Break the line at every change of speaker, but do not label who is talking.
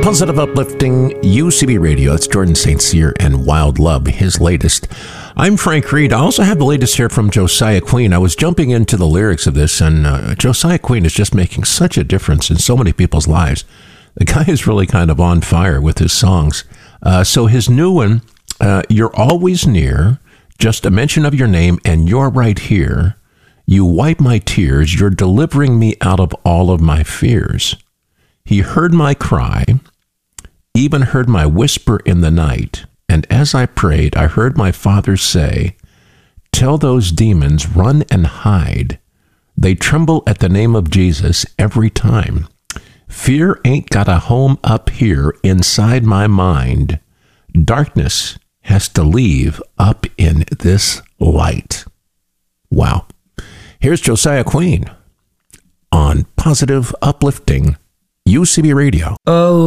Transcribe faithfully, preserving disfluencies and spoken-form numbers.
Positive, uplifting U C B Radio. It's Jordan Saint Cyr and Wild Love, his latest. I'm Frank Reed. I also have the latest here from Josiah Queen. I was jumping into the lyrics of this, and uh, Josiah Queen is just making such a difference in so many people's lives. The guy is really kind of on fire with his songs. Uh, so his new one, uh, You're Always Near, just a mention of your name, and you're right here. You wipe my tears. You're delivering me out of all of my fears. He heard my cry, even heard my whisper in the night. And as I prayed, I heard my Father say, tell those demons, run and hide. They tremble at the name of Jesus every time. Fear ain't got a home up here inside my mind. Darkness has to leave up in this light. Wow. Here's Josiah Queen on Positive, Uplifting U C B Radio.
Oh.